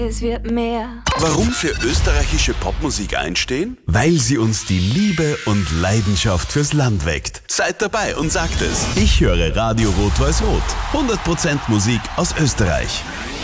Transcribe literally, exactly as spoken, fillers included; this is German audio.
Es wird mehr. Warum für österreichische Popmusik einstehen? Weil sie uns die Liebe und Leidenschaft fürs Land weckt. Seid dabei und sagt es. Ich höre Radio Rot-Weiß-Rot. hundert Prozent Musik aus Österreich.